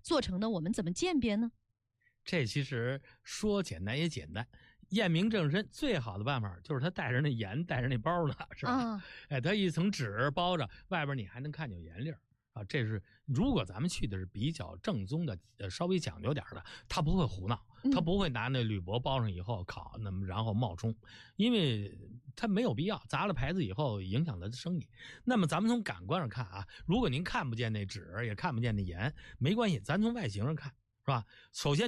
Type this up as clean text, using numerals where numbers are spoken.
做成的，我们怎么鉴别呢？ 这其实说简单也简单，验明正身最好的办法就是他带着那盐，带着那包呢，是吧？他一层纸包着，外边你还能看见有盐粒儿啊。这是如果咱们去的是比较正宗的，稍微讲究点的，他不会胡闹，他不会拿那铝箔包上以后烤，那么然后冒充，因为他没有必要，砸了牌子以后影响他的生意。那么咱们从感官上看啊，如果您看不见那纸，也看不见那盐，没关系，咱从外形上看，是吧？首先